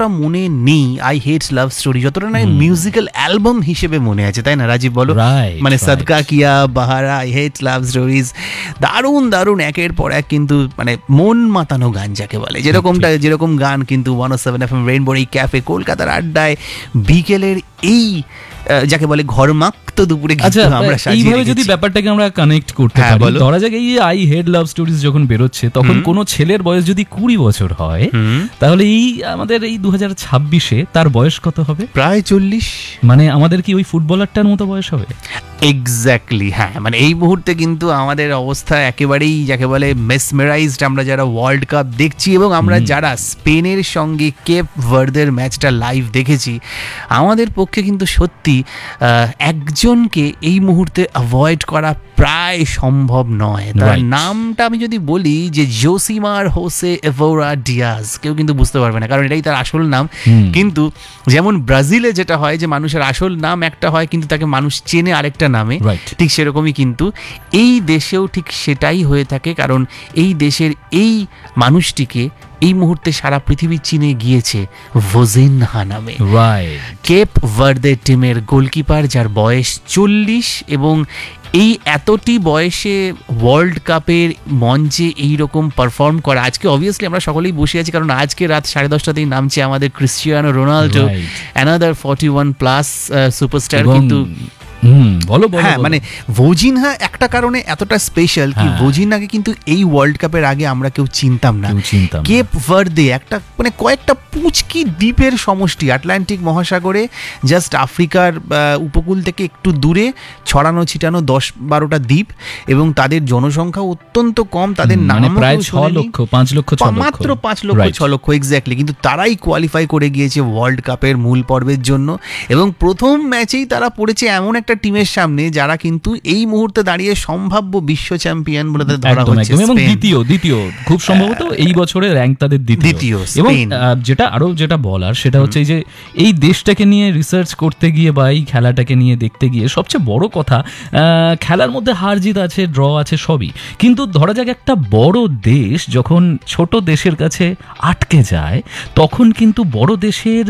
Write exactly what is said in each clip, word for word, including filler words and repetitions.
অতটা মনে নেই আই হেট লাভ স্টোরি, যতটা না মিউজিক্যাল অ্যালবাম হিসেবে মনে আছে, তাই না রাজীব বলো? মানে সদকা কিয়া, বাহারা, আই হেট লাভ স্টোরিজ, দারুণ দারুণ একের পর এক কিন্তু মানে মন মাতানো গান যাকে বলে, যেরকমটা যেরকম গান কিন্তু ওয়ান ও সেভেন এফ এম রেইনবোর এই ক্যাফে কলকাতার আড্ডায় বিকেলের এই যাকে বলে ঘরমাক্ত দুপুরে আমরা এইভাবে যদি ব্যাপারটাকে আমরা কানেক্ট করতে পারি, ধরা যাক এই আই হেড লাভ স্টোরিজ যখন বেরোচ্ছে তখন কোন ছেলের বয়স যদি কুড়ি বছর হয়, তাহলে এই আমাদের এই দু হাজার ছাব্বিশে তার বয়স কত হবে? প্রায় চল্লিশ। মানে আমাদের কি ওই ফুটবলারটার মতো বয়স হবে? এক্স্যাক্টলি, হ্যাঁ। মানে এই মুহূর্তে কিন্তু আমাদের অবস্থা একেবারেই যাকে বলে মেসমেরাইজড, আমরা যারা ওয়ার্ল্ড কাপ দেখছি এবং আমরা যারা স্পেনের সঙ্গে কেপ ভার্দের ম্যাচটা লাইভ দেখেছি, আমাদের পক্ষে কিন্তু সত্যি একজনকে এই মুহূর্তে অ্যাভয়েড করা প্রায় সম্ভব নয়। তার নামটা আমি যদি বলি যে জোসিমার হোসে এভোরা ডিয়াজ, কেউ কিন্তু বুঝতে পারবে না, কারণ এটাই তার আসল নাম। কিন্তু যেমন ব্রাজিলে যেটা হয় যে মানুষের আসল নাম একটা হয় কিন্তু তাকে মানুষ চেনে আরেকটা নামে, ঠিক সেরকমই কিন্তু এই দেশেও ঠিক সেটাই হয়ে থাকে, কারণ এই দেশের এই মানুষটিকে এই মুহূর্তে সারা পৃথিবী চিনে গিয়েছে ভোজিনহা নামে। কেপ ভার্দে টিমের গোলকিপার, যার বয়স চল্লিশ, এবং এই এতটি বয়সে ওয়ার্ল্ড কাপের মঞ্চে এইরকম পারফর্ম করা, আজকে অবভিয়াসলি আমরা সকলেই বসে আছি কারণ আজকে রাত সাড়ে দশটাতেই নামছে আমাদের Cristiano Ronaldo, another forty one plus superstar. কিন্তু বলো হ্যাঁ, মানে ভোজিনহা একটা কারণে এতটা স্পেশাল কি ভোজিনহাকে কিন্তু এই ওয়ার্ল্ড কাপের আগে আমরা কেউ চিনতাম না। কেপ ভার্দে একটা মানে কয়েকটা পুঁচকি দ্বীপের সমষ্টি, আটলান্টিক মহাসাগরে জাস্ট আফ্রিকার উপকূল থেকে একটু দূরে ছড়ানো ছিটানো দশ বারোটা দ্বীপ, এবং তাদের জনসংখ্যা অত্যন্ত কম, তাদের নাম প্রায় ছ লক্ষ পাঁচ লক্ষ মাত্র পাঁচ লক্ষ ছ লক্ষ এক্স্যাক্টলি, কিন্তু তারাই কোয়ালিফাই করে গিয়েছে ওয়ার্ল্ড কাপের মূল পর্বের জন্য, এবং প্রথম ম্যাচেই তারা পড়েছে এমন একটা টিমের সামনে যারা কিন্তু এই মুহূর্তে দাঁড়িয়ে সম্ভাব্য বিশ্ব চ্যাম্পিয়ন বলে ধরা হচ্ছে, এবং দ্বিতীয় দ্বিতীয় খুব সম্ভবত এই বছরে র্যাঙ্ক তাদের দ্বিতীয়। এবং যেটা আরো যেটা বলার সেটা হচ্ছে যে এই দেশটাকে নিয়ে রিসার্চ করতে গিয়ে বা এই খেলাটাকে নিয়ে দেখতে গিয়ে সবচেয়ে বড় কথা, খেলার মধ্যে হার জিত আছে, ড্র আছে, সবই, কিন্তু ধরা যাক একটা বড় দেশ যখন ছোট দেশের কাছে আটকে যায় তখন কিন্তু বড় দেশের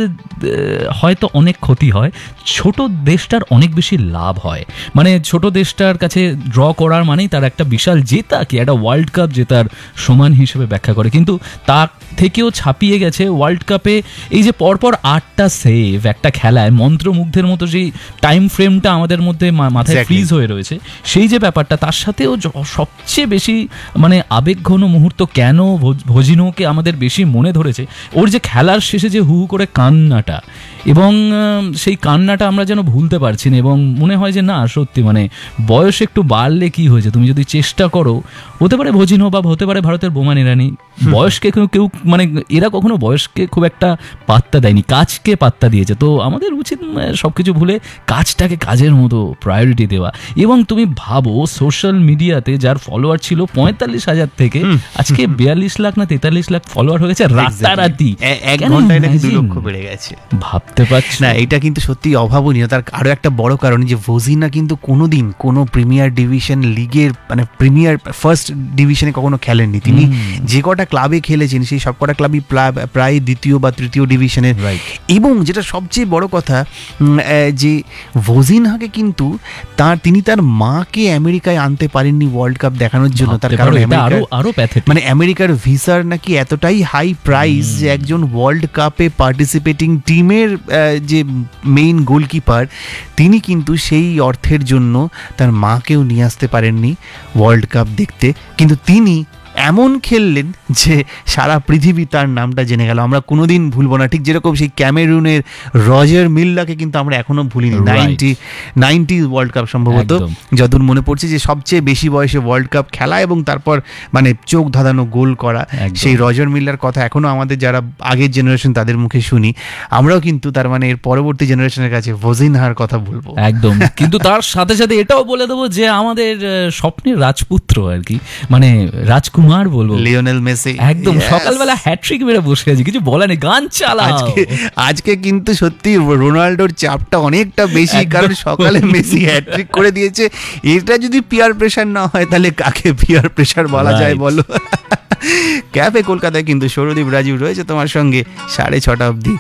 হয়তো অনেক ক্ষতি হয়, ছোট দেশটার অনেক বেশি লাভ হয়। মানে ছোট দেশটার কাছে ড্র করার মানেই তার একটা বিশাল জেতা, কি একটা ওয়ার্ল্ড কাপ জেতার সমান হিসেবে ব্যাখ্যা করে, কিন্তু তার থেকেও ছাপিয়ে গেছে ওয়ার্ল্ড কাপে এই যে পরপর আটটা সেভ একটা খেলায়, মন্ত্রমুগ্ধের মতো যেই টাইম ফ্রেমটা আমাদের মধ্যে মাথায় ফ্রিজ হয়ে রয়েছে, সেই যে ব্যাপারটা, তার সাথেও সবচেয়ে বেশি মানে আবেগঘন মুহূর্ত কেন ভোজিনোকে আমাদের বেশি মনে ধরেছে, ওর যে খেলার শেষে যে হু হু করে কান্নাটা, এবং সেই কান্নাটা আমরা যেন ভুলতে পারছি না, এবং মনে হয় যে না সত্যি মানে বয়স একটু বাড়লে কি হয়েছে, তুমি যদি চেষ্টা করো, হতে পারে ভোজিনো বা হতে পারে ভারতের বোমান ইরানি, বয়সকে কেউ মানে এরা কখনো বয়সকে খুব একটা পাত্তা দেয়নি, কাজকে পাত্তা দিয়েছে। তো আমাদের উচিত সবকিছু ভুলে কাজটাকে কাজের মতো প্রায়োরিটি দেওয়া। এবং তুমি ভাবো সোশ্যাল মিডিয়াতে যার ফলোয়ার ছিল পঁয়তাল্লিশ হাজার থেকে আজকে বিয়াল্লিশ লাখ না তেতাল্লিশ লাখ ফলোয়ার হয়ে গেছে রাতারাতি, এক ঘন্টায় নাকি দুই লক্ষ বেড়ে গেছে, ভাবতে পারছি না। এটা কিন্তু সত্যি অভাবনীয়। তার আরো একটা বড় কারণ যে ভোজিনা কিন্তু কোনোদিন কোনো প্রিমিয়ার ডিভিশন লিগের মানে প্রিমিয়ার ফার্স্ট ডিভিশনে কখনো খেলেননি। তিনি যে কটা ক্লাবে খেলেছেন সেই সব কটা ক্লাবই প্রায় দ্বিতীয় বা তৃতীয় ডিভিশনের। এবং যেটা সবচেয়ে বড় কথা যে ভোজিনহাকে কিন্তু তার তিনি তার মাকে আমেরিকায় আনতে পারেননি ওয়ার্ল্ড কাপ দেখানোর জন্য, তার কারণ মানে আমেরিকার ভিসার নাকি এতটাই হাই প্রাইস যে একজন ওয়ার্ল্ড কাপে পার্টিসিপেটিং টিমের যে মেইন গোলকিপার তিনি কিন্তু সেই অর্থের জন্য তার মাকেও নিয়ে আসতে পারেননি ওয়ার্ল্ড কাপ দেখতে, কিন্তু তিনি এমন খেললেন যে সারা পৃথিবী তার নামটা জেনে গেল। আমরা কোনোদিন ভুলবো না, ঠিক যেরকম সেই ক্যামেরুনের রজার মিল্লাকে কিন্তু আমরা এখনো ভুলিনি। নাইনটি নাইনটি ওয়ার্ল্ড কাপ সম্ভবত যতদূর মনে পড়ছে যে সবচেয়ে বেশি বয়সে ওয়ার্ল্ড কাপ খেলা এবং তারপর মানে চোখ ধাঁধানো গোল করা, সেই রজার মিল্লার কথা এখনো আমাদের যারা আগের জেনারেশন তাদের মুখে শুনি, আমরাও কিন্তু তার মানে এর পরবর্তী জেনারেশনের কাছে ভোজিনহার কথা বলবো একদম। কিন্তু তার সাথে সাথে এটাও বলে দেবো যে আমাদের স্বপ্নের রাজপুত্র আর কি, মানে রাজকুমার কুমার বলবো, লিওনেল মেসি একদম সকালবেলা হ্যাটট্রিক মেরে বসে আছে, কিছু বলা নেই, গান চালা। আজকে আজকে কিন্তু সত্যি রোনাল্ডোর চাপটা অনেকটা বেশি, কারণ সকালে মেসি হ্যাটট্রিক করে দিয়েছে। এটা যদি পিয়ার প্রেশার না হয় তাহলে কাকে পিয়ার প্রেশার বলা যায় বলো? ক্যাফে কলকাতায় কিন্তু সৌরদীপ রাজীব রয়েছে তোমার সঙ্গে সাড়ে ছটা অবধি।